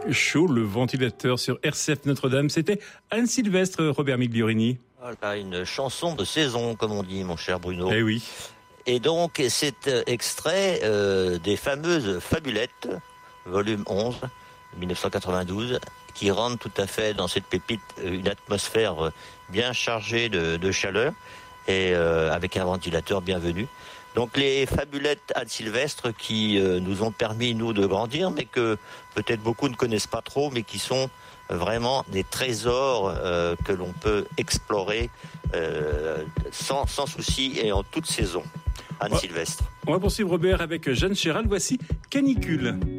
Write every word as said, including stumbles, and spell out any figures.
chaud, le ventilateur sur R C F Notre-Dame. C'était Anne Sylvestre, Robert Migliorini. Voilà, une chanson de saison, comme on dit, mon cher Bruno. Eh oui. Et donc, c'est extrait euh, des fameuses Fabulettes, volume onze, dix-neuf cent quatre-vingt-douze, qui rendent tout à fait dans cette pépite une atmosphère bien chargée de, de chaleur et euh, avec un ventilateur bienvenu. Donc les Fabulettes Anne Sylvestre qui euh, nous ont permis, nous, de grandir, mais que peut-être beaucoup ne connaissent pas trop, mais qui sont vraiment des trésors euh, que l'on peut explorer euh, sans, sans souci et en toute saison. Anne Ouais. Sylvestre. On va poursuivre, Robert, avec Jeanne Chéral. Voici Canicule.